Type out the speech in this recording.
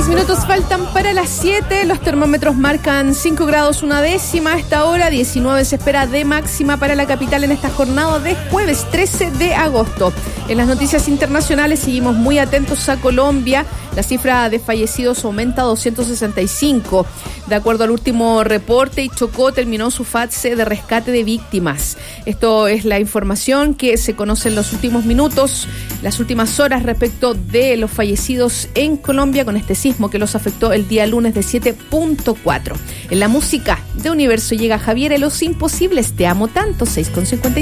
6 minutos faltan para las 7. Los termómetros marcan 5 grados una décima a esta hora. 19 se espera de máxima para la capital en esta jornada de jueves 13 de agosto. En las noticias internacionales seguimos muy atentos a Colombia. La cifra de fallecidos aumenta a 265. De acuerdo al último reporte, Chocó terminó su fase de rescate de víctimas. Esto es la información que se conoce en los últimos minutos, las últimas horas respecto de los fallecidos en Colombia con este sismo que los afectó el día lunes de 7.4. En la música de Universo llega Javier, Los Imposibles, Te Amo Tanto, 6:50.